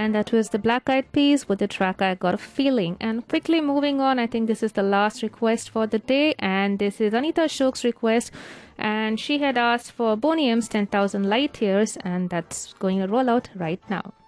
And that was the Black Eyed Peas with the track I Got a Feeling. And quickly moving on, I think this is the last request for the day, and this is Anita Ashok's request, and she had asked for Boney M's 10,000 Light Years, and that's going to roll out right now.